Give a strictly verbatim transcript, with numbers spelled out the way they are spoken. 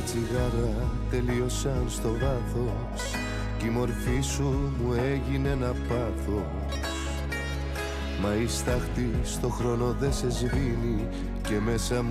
τσιγάρα τελείωσαν στο βάθος κι η μορφή σου μου έγινε ένα πάθος. Μα η στάχτη στο χρόνο δεν σε σβήνει και μέσα μου